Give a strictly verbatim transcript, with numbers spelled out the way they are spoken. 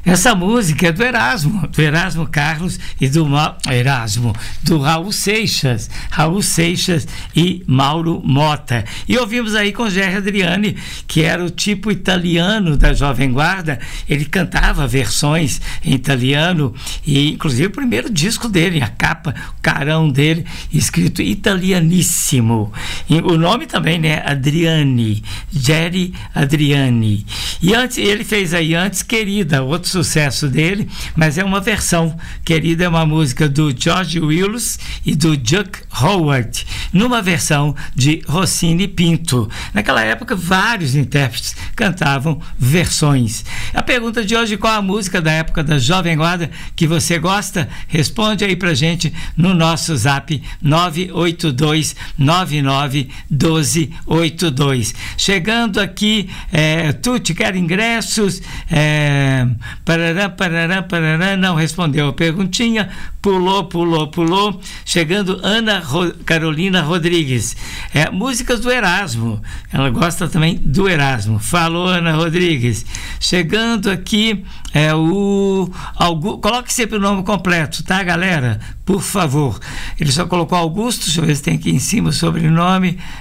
Essa música é do Erasmo, do Erasmo Carlos e do Ma... Erasmo, do Raul Seixas, Raul Seixas e Mauro Mota. E ouvimos aí com Gerry Adriani, que era o tipo italiano da Jovem Guarda. Ele cantava versões em italiano e inclusive o primeiro disco dele, a capa, o carão dele, escrito italianíssimo. E o nome também, né? Adriani, Gerry Adriani. E antes, ele fez aí antes Querida, outro sucesso dele, mas é uma versão. Querida é uma música do George Willis e do Chuck Howard, numa versão de Rossini Pinto. Naquela época, vários intérpretes cantavam versões. A pergunta de hoje: qual a música da época da Jovem Guarda que você gosta? Responde aí pra gente no nosso zap nove oito dois nove nove um dois oito dois. Chegando aqui, é, tu te quer ingressos? É, Parará, parará, parará, não respondeu a perguntinha, pulou, pulou, pulou. Chegando Ana Ro- Carolina Rodrigues, é, músicas do Erasmo, ela gosta também do Erasmo. Falou, Ana Rodrigues. Chegando aqui, é o Augusto, coloque sempre o nome completo, tá, galera? Por favor. Ele só colocou Augusto, deixa eu ver se tem aqui em cima o sobrenome.